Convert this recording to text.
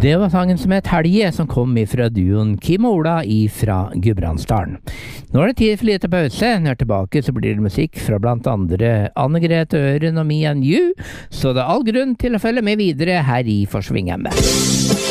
Det var sangen som het Helge, som kom ifra duoen Kim og Ola ifra Gudbrandsdalen. Nå er det tid for litt pause. Når jeg er tilbake så blir det musikk fra blant andre Anne-Grete Øren og Me and You, så det er all grunn til å følge med videre her i Forsvinghjemmet.